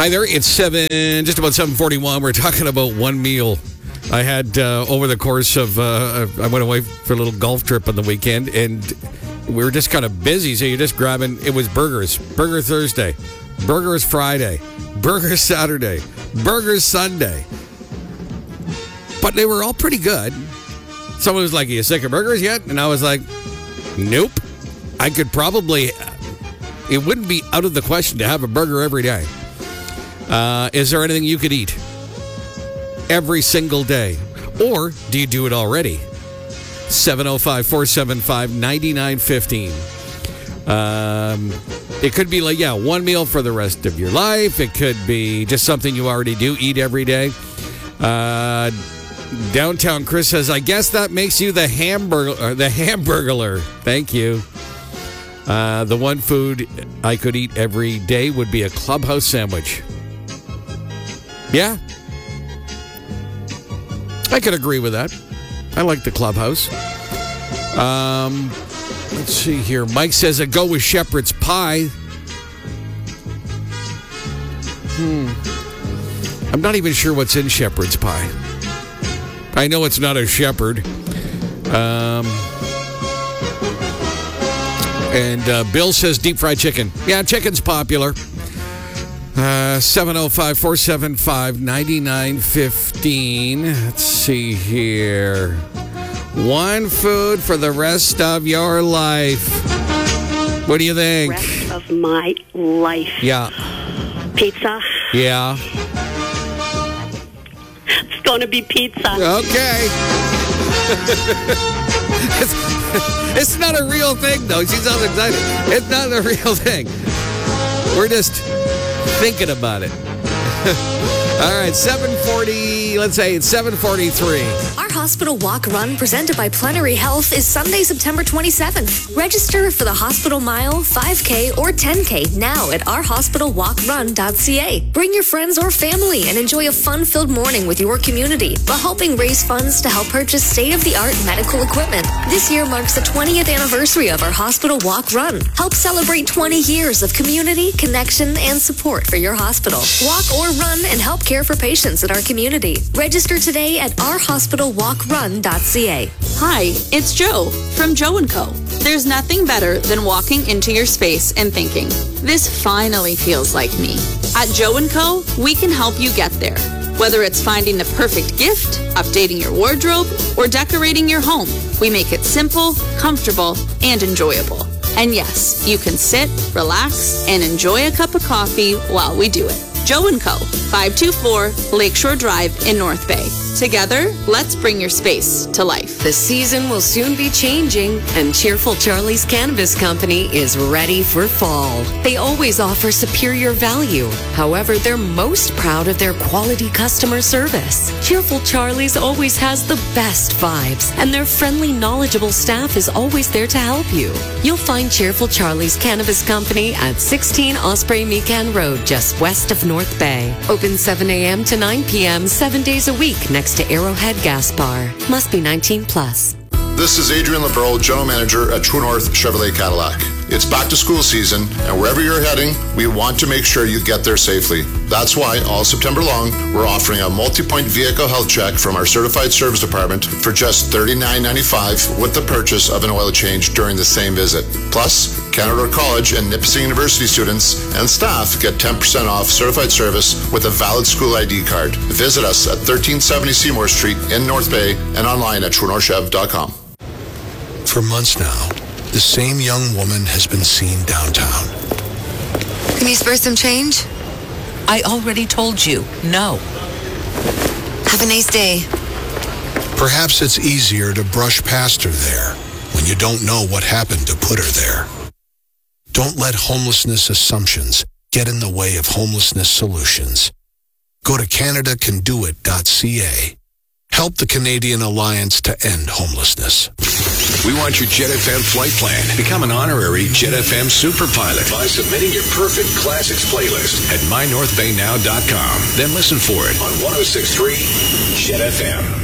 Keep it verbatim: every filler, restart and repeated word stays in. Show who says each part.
Speaker 1: Hi there. It's seven, just about seven forty-one. We're talking about one meal I had uh, over the course of. Uh, I went away for a little golf trip on the weekend, and we were just kind of busy. So you're just grabbing. It was burgers, Burger Thursday, Burgers Friday, Burgers Saturday, Burgers Sunday. But they were all pretty good. Someone was like, "Are you sick of burgers yet?" And I was like, "Nope." I could probably. It wouldn't be out of the question to have a burger every day. Uh, is there anything you could eat every single day? Or do you do it already? seven oh five, four seven five, nine nine one five. Um, it could be like, yeah, one meal for the rest of your life. It could be just something you already do, eat every day. Uh, Downtown Chris says, I guess that makes you the hamburger, the hamburglar. Thank you. Uh, the one food I could eat every day would be a Clubhouse sandwich. Yeah. I could agree with that. I like the Clubhouse. Um, let's see here. Mike says I go with shepherd's pie. Hmm. I'm not even sure what's in shepherd's pie. I know it's not a shepherd. Um, and uh, Bill says deep fried chicken. Yeah, chicken's popular. Uh, seven oh five, four seven five, nine nine one five. Let's see here. One food for the rest of your life. What do you think?
Speaker 2: Rest of my life.
Speaker 1: Yeah.
Speaker 2: Pizza.
Speaker 1: Yeah.
Speaker 2: It's going to be pizza.
Speaker 1: Okay. it's, it's not a real thing, though. She sounds excited. It's not a real thing. We're just thinking about it. All right, seven forty, let's say it's seven forty-three.
Speaker 3: Our Hospital Walk Run, presented by Plenary Health, is Sunday, September twenty-seventh. Register for the Hospital Mile, five K, or ten K now at our hospital walk run dot c a. Bring your friends or family and enjoy a fun-filled morning with your community while helping raise funds to help purchase state-of-the-art medical equipment. This year marks the twentieth anniversary of our Hospital Walk Run. Help celebrate twenty years of community, connection, and support for your hospital. Walk or run and help care for patients in our community. Register today at our hospital walk run dot c a.
Speaker 4: Hi, it's Joe from Joe and Co. There's nothing better than walking into your space and thinking, this finally feels like me. At Joe and Co, we can help you get there. Whether it's finding the perfect gift, updating your wardrobe, or decorating your home, we make it simple, comfortable, and enjoyable. And yes, you can sit, relax, and enjoy a cup of coffee while we do it. Joe and Co, five two four Lakeshore Drive in North Bay. Together, let's bring your space to life.
Speaker 5: The season will soon be changing, and Cheerful Charlie's Cannabis Company is ready for fall. They always offer superior value. However, they're most proud of their quality customer service. Cheerful Charlie's always has the best vibes, and their friendly, knowledgeable staff is always there to help you. You'll find Cheerful Charlie's Cannabis Company at sixteen Osprey Mecan Road, just west of North Bay. Open seven a.m. to nine p.m. seven days a week next to Arrowhead Gas Bar. Must be nineteen plus.
Speaker 6: This is Adrian LeBeau, General Manager at True North Chevrolet Cadillac. It's back to school season, and wherever you're heading, we want to make sure you get there safely. That's why all September long, we're offering a multi-point vehicle health check from our certified service department for just thirty-nine ninety-five with the purchase of an oil change during the same visit. Plus, Canada College and Nipissing University students and staff get ten percent off certified service with a valid school I D card. Visit us at thirteen seventy Seymour Street in North Bay and online at true north chev dot com.
Speaker 7: For months now, the same young woman has been seen downtown.
Speaker 8: Can you spare some change? I already told you, no. Have a nice day.
Speaker 7: Perhaps it's easier to brush past her there when you don't know what happened to put her there. Don't let homelessness assumptions get in the way of homelessness solutions. Go to canada can do it dot c a. Help the Canadian Alliance to End Homelessness.
Speaker 9: We want your Jet F M flight plan. Become an honorary Jet F M super pilot by submitting your perfect classics playlist at my north bay now dot com. Then listen for it on one oh six point three Jet F M.